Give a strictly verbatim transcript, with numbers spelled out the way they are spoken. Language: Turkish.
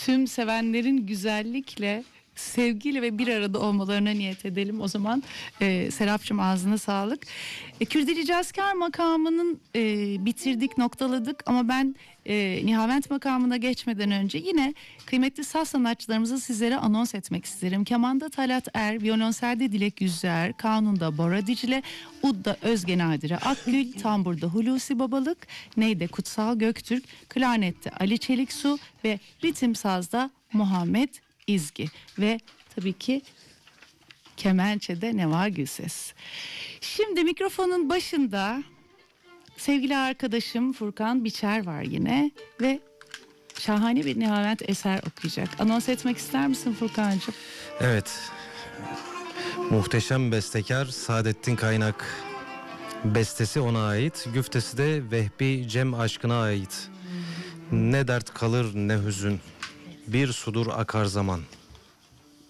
tüm sevenlerin güzellikle, sevgiyle ve bir arada olmalarına niyet edelim. O zaman e, Serapcığım ağzına sağlık. E, Kürdili Cazkar makamının e, bitirdik, noktaladık ama ben e, Nihavent makamına geçmeden önce yine kıymetli saz sanatçılarımızı sizlere anons etmek isterim. Kemanda Talat Er, violonselde Dilek Yüzler, kanunda Bora Dicle, udda Özge Nadire Akgül, tamburda Hulusi Babalık, neyde Kutsal Göktürk, klarnette Ali Çeliksu ve ritim sazda Muhammed İzgi ve tabii ki kemençede Neva Gülses. Şimdi mikrofonun başında sevgili arkadaşım Furkan Biçer var yine ve şahane bir Nihavent eser okuyacak. Anons etmek ister misin Furkancığım? Evet. Muhteşem bestekar Saadettin Kaynak. Bestesi ona ait, güftesi de Vehbi Cem aşkına ait. Ne dert kalır ne hüzün, bir sudur akar zaman.